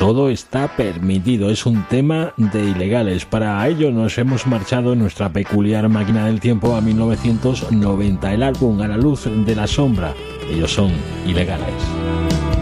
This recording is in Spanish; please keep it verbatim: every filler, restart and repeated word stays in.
todo está permitido, es un tema de ilegales. Para ello nos hemos marchado en nuestra peculiar máquina del tiempo a mil novecientos noventa, el álbum A la luz de la sombra. Ellos son Ilegales.